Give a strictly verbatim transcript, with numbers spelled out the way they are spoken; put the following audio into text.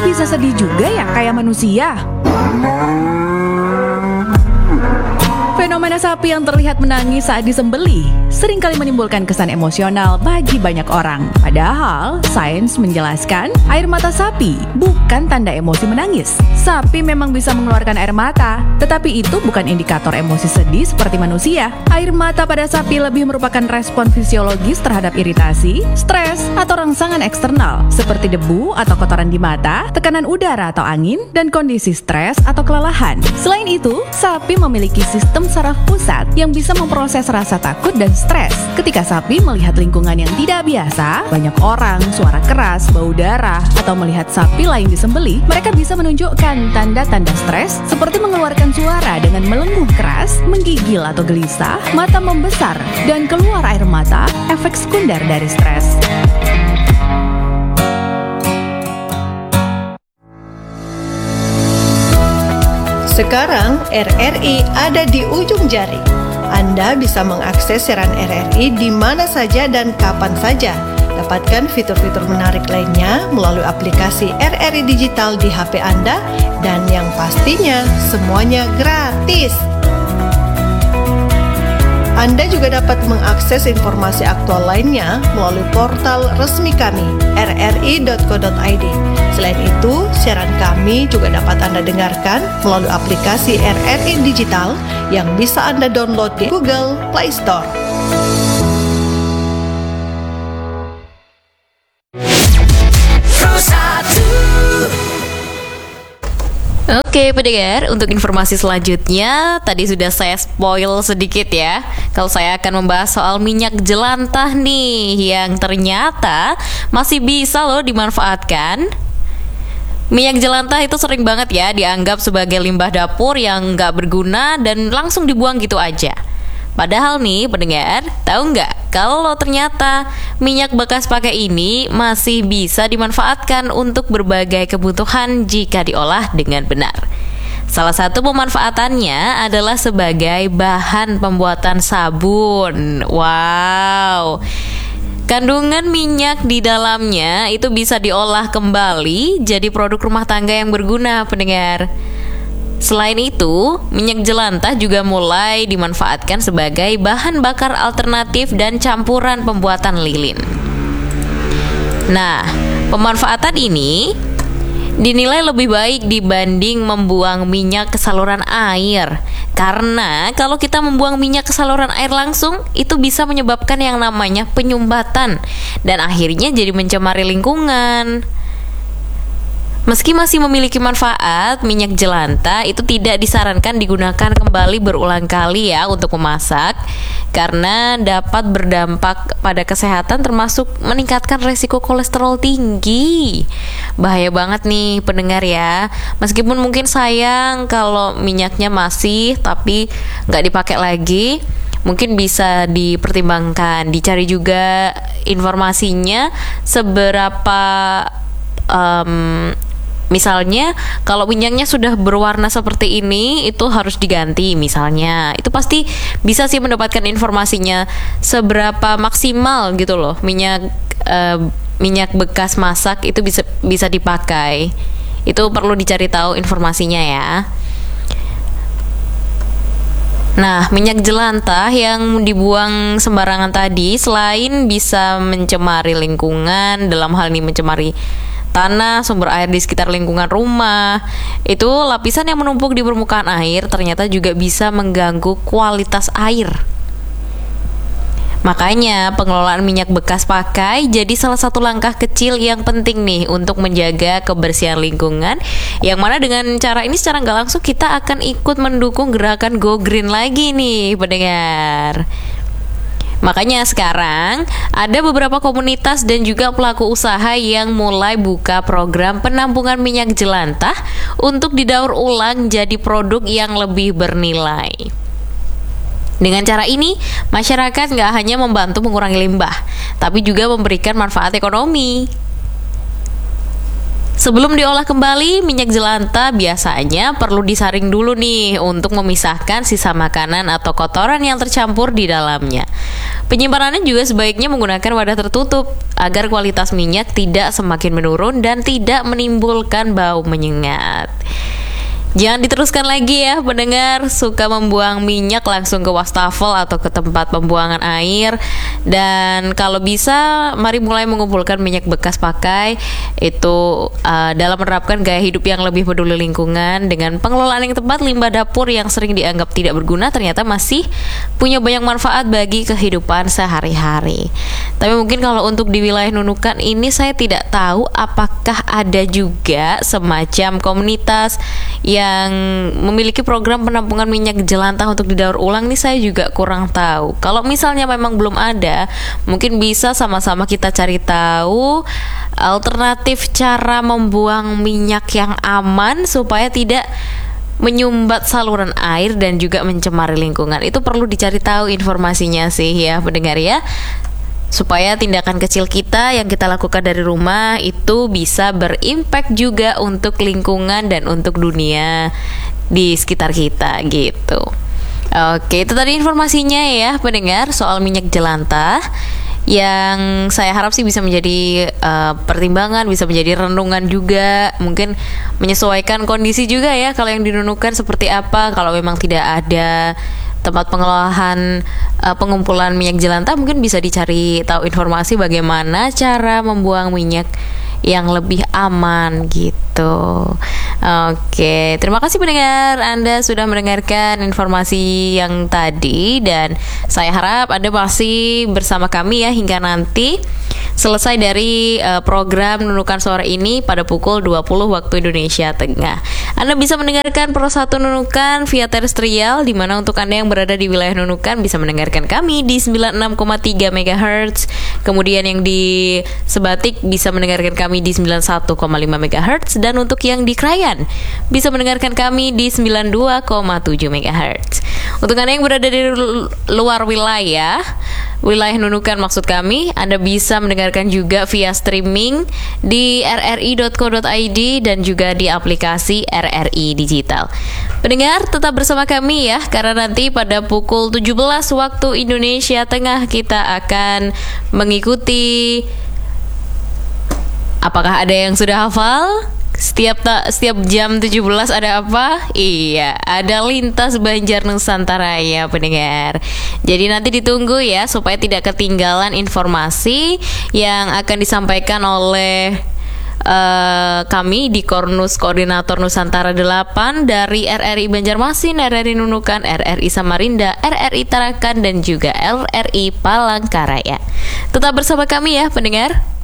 bisa sedih juga ya kayak manusia? Fenomena sapi yang terlihat menangis saat disembelih seringkali menimbulkan kesan emosional bagi banyak orang. Padahal, sains menjelaskan air mata sapi bukan tanda emosi menangis. Sapi memang bisa mengeluarkan air mata, tetapi itu bukan indikator emosi sedih seperti manusia. Air mata pada sapi lebih merupakan respon fisiologis terhadap iritasi, stres, atau rangsangan eksternal seperti debu atau kotoran di mata, tekanan udara atau angin, dan kondisi stres atau kelelahan. Selain itu, sapi memiliki sistem saraf pusat yang bisa memproses rasa takut dan stres. Ketika sapi melihat lingkungan yang tidak biasa, banyak orang, suara keras, bau darah, atau melihat sapi lain disembelih, mereka bisa menunjukkan tanda-tanda stres seperti mengeluarkan suara dengan melengking keras, menggigil atau gelisah, mata membesar, dan keluar air mata, efek sekunder dari stres. Sekarang R R I ada di ujung jari. Anda bisa mengakses siaran R R I di mana saja dan kapan saja. Dapatkan fitur-fitur menarik lainnya melalui aplikasi R R I Digital di H P Anda, dan yang pastinya semuanya gratis. Anda juga dapat mengakses informasi aktual lainnya melalui portal resmi kami r r i dot co dot i d. Selain itu, siaran kami juga dapat Anda dengarkan melalui aplikasi R R I Digital yang bisa Anda download di Google Play Store. Oke pendengar, untuk informasi selanjutnya tadi sudah saya spoil sedikit ya. Kalau saya akan membahas soal minyak jelantah nih, yang ternyata masih bisa loh dimanfaatkan. Minyak jelantah itu sering banget ya dianggap sebagai limbah dapur yang nggak berguna dan langsung dibuang gitu aja. Padahal nih pendengar, tahu nggak kalau ternyata minyak bekas pakai ini masih bisa dimanfaatkan untuk berbagai kebutuhan jika diolah dengan benar. Salah satu pemanfaatannya adalah sebagai bahan pembuatan sabun. Wow. Kandungan minyak di dalamnya itu bisa diolah kembali jadi produk rumah tangga yang berguna, pendengar. Selain itu, minyak jelantah juga mulai dimanfaatkan sebagai bahan bakar alternatif dan campuran pembuatan lilin. Nah, pemanfaatan ini dinilai lebih baik dibanding membuang minyak ke saluran air. Karena kalau kita membuang minyak ke saluran air langsung, itu bisa menyebabkan yang namanya penyumbatan dan akhirnya jadi mencemari lingkungan. Meski masih memiliki manfaat, minyak jelantah itu tidak disarankan digunakan kembali berulang kali ya untuk memasak, karena dapat berdampak pada kesehatan termasuk meningkatkan resiko kolesterol tinggi. Bahaya banget nih pendengar ya. Meskipun mungkin sayang kalau minyaknya masih tapi nggak dipakai lagi, mungkin bisa dipertimbangkan, dicari juga informasinya seberapa um, misalnya kalau minyaknya sudah berwarna seperti ini, itu harus diganti misalnya. Itu pasti bisa sih mendapatkan informasinya seberapa maksimal gitu loh minyak uh, minyak bekas masak itu bisa bisa dipakai. Itu perlu dicari tahu informasinya ya. Nah, minyak jelantah yang dibuang sembarangan tadi selain bisa mencemari lingkungan, dalam hal ini mencemari tanah, sumber air di sekitar lingkungan rumah, itu lapisan yang menumpuk di permukaan air ternyata juga bisa mengganggu kualitas air. Makanya pengelolaan minyak bekas pakai jadi salah satu langkah kecil yang penting nih untuk menjaga kebersihan lingkungan, yang mana dengan cara ini secara nggak langsung kita akan ikut mendukung gerakan Go Green lagi nih pendengar. Makanya sekarang ada beberapa komunitas dan juga pelaku usaha yang mulai buka program penampungan minyak jelantah untuk didaur ulang jadi produk yang lebih bernilai. Dengan cara ini, masyarakat nggak hanya membantu mengurangi limbah, tapi juga memberikan manfaat ekonomi. Sebelum diolah kembali, minyak jelantah biasanya perlu disaring dulu nih untuk memisahkan sisa makanan atau kotoran yang tercampur di dalamnya. Penyimpanannya juga sebaiknya menggunakan wadah tertutup agar kualitas minyak tidak semakin menurun dan tidak menimbulkan bau menyengat. Jangan diteruskan lagi ya pendengar, suka membuang minyak langsung ke wastafel atau ke tempat pembuangan air. Dan kalau bisa, mari mulai mengumpulkan minyak bekas pakai itu uh, dalam menerapkan gaya hidup yang lebih peduli lingkungan. Dengan pengelolaan yang tepat, limbah dapur yang sering dianggap tidak berguna ternyata masih punya banyak manfaat bagi kehidupan sehari-hari. Tapi mungkin kalau untuk di wilayah Nunukan ini saya tidak tahu apakah ada juga semacam komunitas yang yang memiliki program penampungan minyak jelantah untuk didaur ulang nih, saya juga kurang tahu. Kalau misalnya memang belum ada, mungkin bisa sama-sama kita cari tahu alternatif cara membuang minyak yang aman supaya tidak menyumbat saluran air dan juga mencemari lingkungan. Itu perlu dicari tahu informasinya sih ya pendengar ya, supaya tindakan kecil kita yang kita lakukan dari rumah itu bisa berimpact juga untuk lingkungan dan untuk dunia di sekitar kita gitu. Oke, itu tadi informasinya ya pendengar soal minyak jelantah, yang saya harap sih bisa menjadi uh, pertimbangan, bisa menjadi renungan juga. Mungkin menyesuaikan kondisi juga ya, kalau yang dinunukan seperti apa. Kalau memang tidak ada tempat pengelolaan uh, pengumpulan minyak jelantah, mungkin bisa dicari tahu informasi bagaimana cara membuang minyak yang lebih aman gitu. Oke, terima kasih pendengar, Anda sudah mendengarkan informasi yang tadi, dan saya harap Anda masih bersama kami ya hingga nanti selesai dari uh, program Nunukan Sore ini pada pukul dua puluh waktu Indonesia Tengah. Anda bisa mendengarkan Pro satu Nunukan via terestrial, di mana untuk Anda yang berada di wilayah Nunukan bisa mendengarkan kami di sembilan puluh enam koma tiga megahertz. Kemudian yang di Sebatik bisa mendengarkan kami di sembilan puluh satu koma lima megahertz, dan untuk yang di Krayan bisa mendengarkan kami di sembilan puluh dua koma tujuh megahertz. Untuk Anda yang berada di luar wilayah wilayah Nunukan maksud kami, Anda bisa mendengarkan juga via streaming di r r i dot co dot i d dan juga di aplikasi R R I Digital. Pendengar, tetap bersama kami ya, karena nanti pada pukul tujuh belas waktu Indonesia Tengah kita akan mengikuti. Apakah ada yang sudah hafal? Setiap ta- setiap jam tujuh belas ada apa? Iya, ada Lintas Banjar Nusantara ya pendengar. Jadi nanti ditunggu ya supaya tidak ketinggalan informasi yang akan disampaikan oleh uh, kami di Kornus Koordinator Nusantara delapan dari R R I Banjarmasin, R R I Nunukan, R R I Samarinda, R R I Tarakan, dan juga R R I Palangkaraya. Tetap bersama kami ya pendengar.